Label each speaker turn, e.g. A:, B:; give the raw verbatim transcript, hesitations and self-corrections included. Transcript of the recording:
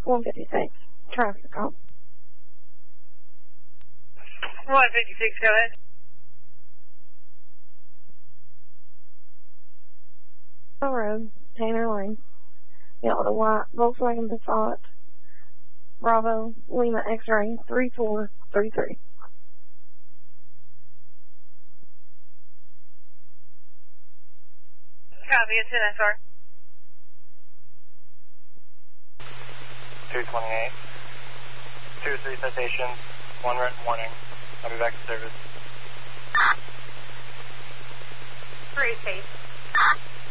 A: one fifty-six. Traffic call.
B: one fifty-six, go ahead.
A: Road, Tanner Lane. Yellow to white, Volkswagen Passat, Bravo, Lima X-ray, three four three three.
B: Copy, it's in S R.
C: two twenty-eight. Two three citations, one written warning. I'll be back to service.
B: Three, safe.